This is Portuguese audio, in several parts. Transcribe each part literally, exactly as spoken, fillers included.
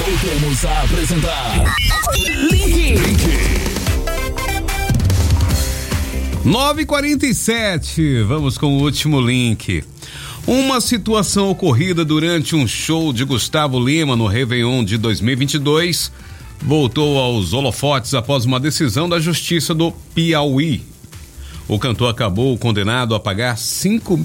Voltamos a apresentar Link. nove e quarenta e sete, vamos com o último link. Uma situação ocorrida durante um show de Gustavo Lima no Réveillon de dois mil e vinte e dois voltou aos holofotes após uma decisão da Justiça do Piauí. O cantor acabou condenado a pagar cinco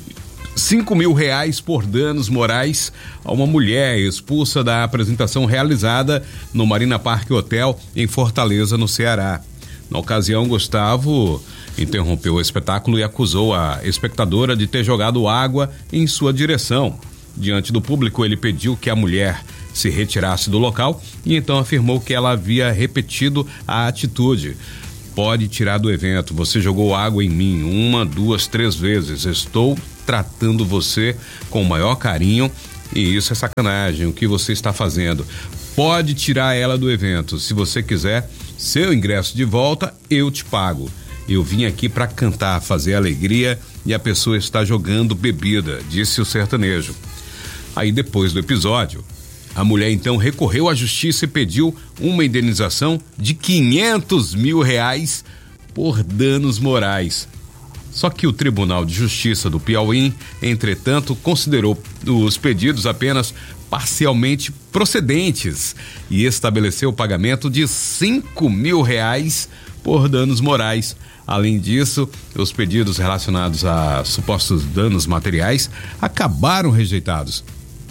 mil reais por danos morais a uma mulher expulsa da apresentação realizada no Marina Park Hotel em Fortaleza, no Ceará. Na ocasião, Gustavo interrompeu o espetáculo e acusou a espectadora de ter jogado água em sua direção. Diante do público, ele pediu que a mulher se retirasse do local e então afirmou que ela havia repetido a atitude. Pode tirar do evento, você jogou água em mim uma, duas, três vezes. Estou tratando você com o maior carinho e isso é sacanagem, o que você está fazendo. Pode tirar ela do evento, se você quiser seu ingresso de volta, eu te pago. Eu vim aqui para cantar, fazer alegria e a pessoa está jogando bebida, disse o sertanejo. Aí depois do episódio, a mulher então recorreu à justiça e pediu uma indenização de quinhentos mil reais por danos morais. Só que o Tribunal de Justiça do Piauí, entretanto, considerou os pedidos apenas parcialmente procedentes e estabeleceu o pagamento de cinco mil reais por danos morais. Além disso, os pedidos relacionados a supostos danos materiais acabaram rejeitados.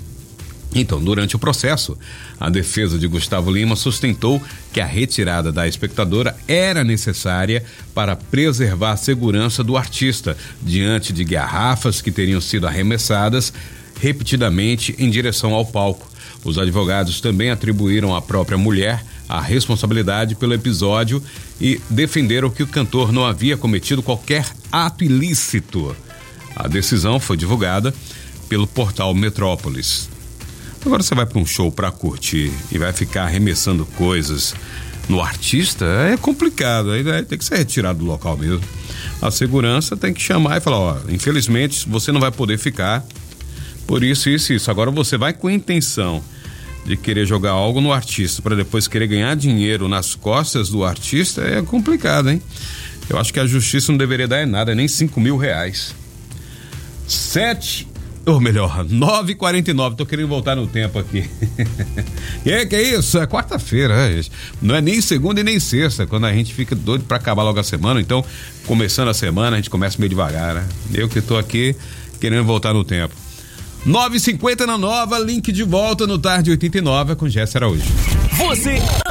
Então, durante o processo, a defesa de Gustavo Lima sustentou que a retirada da espectadora era necessária para preservar a segurança do artista diante de garrafas que teriam sido arremessadas repetidamente em direção ao palco. Os advogados também atribuíram à própria mulher a responsabilidade pelo episódio e defenderam que o cantor não havia cometido qualquer ato ilícito. A decisão foi divulgada pelo portal Metrópolis. Agora você vai para um show para curtir e vai ficar arremessando coisas no artista, é complicado, aí tem que ser retirado do local mesmo. A segurança tem que chamar e falar, ó, infelizmente você não vai poder ficar por isso, isso, isso. Agora você vai com a intenção de querer jogar algo no artista para depois querer ganhar dinheiro nas costas do artista, é complicado, hein? Eu acho que a justiça não deveria dar nada, nem cinco mil reais. Sete ou melhor, nove e quarenta e nove, tô querendo voltar no tempo aqui. E aí, que é isso? É quarta-feira, né, gente? Não é nem segunda e nem sexta, quando a gente fica doido pra acabar logo a semana, então, começando a semana, a gente começa meio devagar, né? Eu que tô aqui querendo voltar no tempo. nove e cinquenta na Nova, link de volta no Tarde oitenta e nove com Jéssica Araújo. Você